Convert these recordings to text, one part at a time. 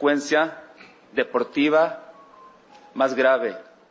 consecuencia deportiva más grave.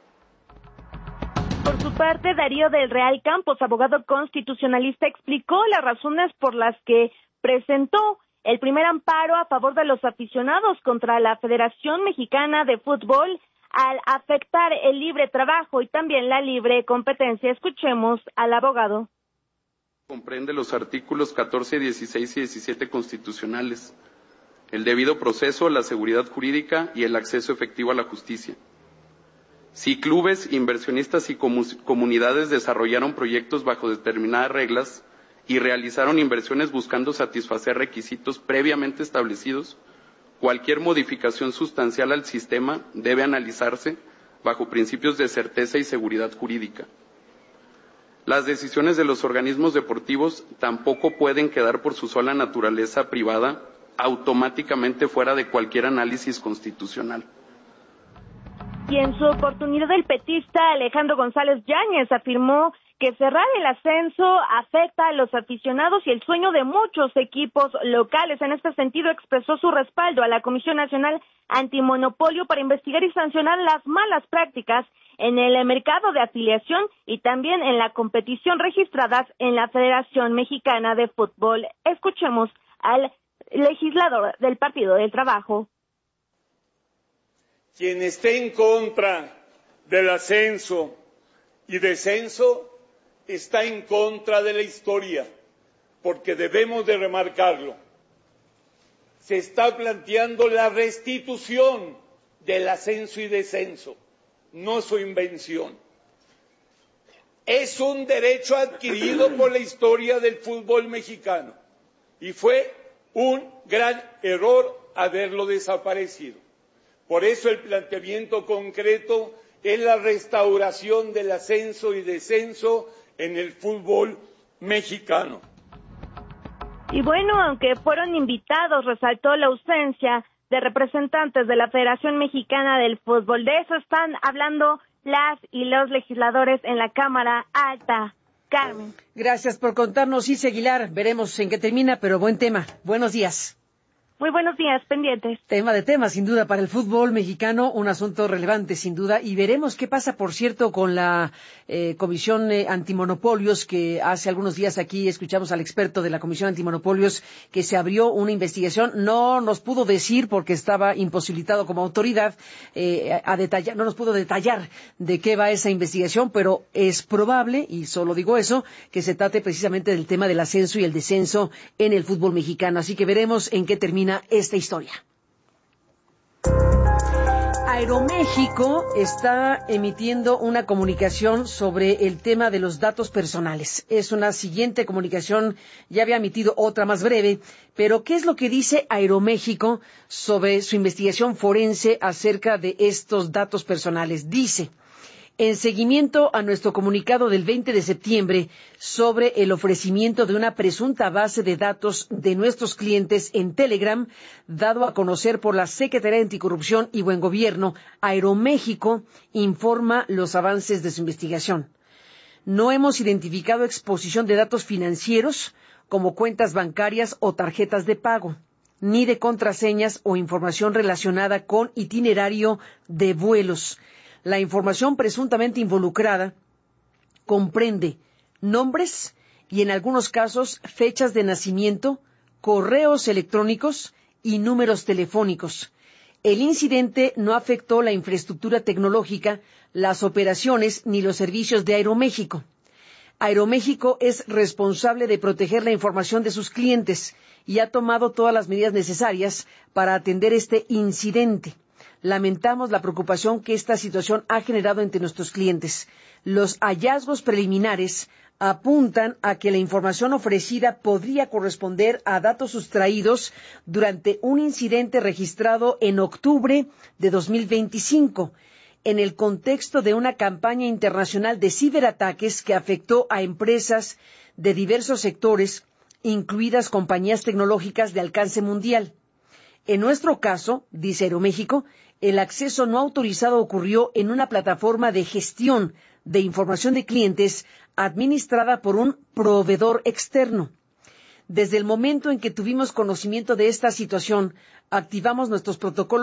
Por su parte, Darío del Real Campos, abogado constitucionalista, explicó las razones por las que presentó el primer amparo a favor de los aficionados contra la Federación Mexicana de Fútbol al afectar el libre trabajo y también la libre competencia. Escuchemos al abogado. Comprende los artículos 14, 16 y 17 constitucionales, el debido proceso, la seguridad jurídica y el acceso efectivo a la justicia. Si clubes, inversionistas y comunidades desarrollaron proyectos bajo determinadas reglas y realizaron inversiones buscando satisfacer requisitos previamente establecidos, cualquier modificación sustancial al sistema debe analizarse bajo principios de certeza y seguridad jurídica. Las decisiones de los organismos deportivos tampoco pueden quedar por su sola naturaleza privada automáticamente fuera de cualquier análisis constitucional. Y en su oportunidad, el petista Alejandro González Yáñez afirmó que cerrar el ascenso afecta a los aficionados y el sueño de muchos equipos locales. En este sentido, expresó su respaldo a la Comisión Nacional Antimonopolio para investigar y sancionar las malas prácticas en el mercado de afiliación y también en la competición registradas en la Federación Mexicana de Fútbol. Escuchemos al legislador del Partido del Trabajo. Quien esté en contra del ascenso y descenso está en contra de la historia, porque debemos de remarcarlo. Se está planteando la restitución del ascenso y descenso, no su invención. Es un derecho adquirido por la historia del fútbol mexicano y fue un gran error haberlo desaparecido. Por eso el planteamiento concreto es la restauración del ascenso y descenso en el fútbol mexicano. Y bueno, aunque fueron invitados, resaltó la ausencia de representantes de la Federación Mexicana del Fútbol. De eso están hablando las y los legisladores en la Cámara Alta. Carmen. Gracias por contarnos, Ilse Aguilar. Veremos en qué termina, pero buen tema. Buenos días. Muy buenos días, pendientes. Tema de temas, sin duda, para el fútbol mexicano, un asunto relevante, sin duda, y veremos qué pasa, por cierto, con la Comisión Antimonopolios, que hace algunos días aquí escuchamos al experto de la Comisión Antimonopolios, que se abrió una investigación. No nos pudo decir, porque estaba imposibilitado como autoridad, no nos pudo detallar de qué va esa investigación, pero es probable, y solo digo eso, que se trate precisamente del tema del ascenso y el descenso en el fútbol mexicano. Así que veremos en qué termina esta historia. Aeroméxico está emitiendo una comunicación sobre el tema de los datos personales. Es una siguiente comunicación, ya había emitido otra más breve, pero ¿qué es lo que dice Aeroméxico sobre su investigación forense acerca de estos datos personales? Dice: en seguimiento a nuestro comunicado del 20 de septiembre sobre el ofrecimiento de una presunta base de datos de nuestros clientes en Telegram, dado a conocer por la Secretaría de Anticorrupción y Buen Gobierno, Aeroméxico informa los avances de su investigación. No hemos identificado exposición de datos financieros como cuentas bancarias o tarjetas de pago, ni de contraseñas o información relacionada con itinerario de vuelos. La información presuntamente involucrada comprende nombres y, en algunos casos, fechas de nacimiento, correos electrónicos y números telefónicos. El incidente no afectó la infraestructura tecnológica, las operaciones ni los servicios de Aeroméxico. Aeroméxico es responsable de proteger la información de sus clientes y ha tomado todas las medidas necesarias para atender este incidente. Lamentamos la preocupación que esta situación ha generado entre nuestros clientes. Los hallazgos preliminares apuntan a que la información ofrecida podría corresponder a datos sustraídos durante un incidente registrado en octubre de 2025, en el contexto de una campaña internacional de ciberataques que afectó a empresas de diversos sectores, incluidas compañías tecnológicas de alcance mundial. En nuestro caso, dice Aeroméxico, el acceso no autorizado ocurrió en una plataforma de gestión de información de clientes administrada por un proveedor externo. Desde el momento en que tuvimos conocimiento de esta situación, activamos nuestros protocolos